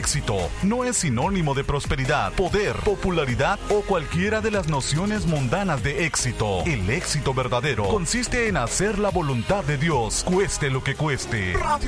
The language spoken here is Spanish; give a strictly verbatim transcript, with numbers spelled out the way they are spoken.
éxito no es sinónimo de prosperidad, poder, popularidad o cualquiera de las nociones mundanas de éxito. El éxito verdadero consiste en hacer la voluntad de Dios, cueste lo que cueste.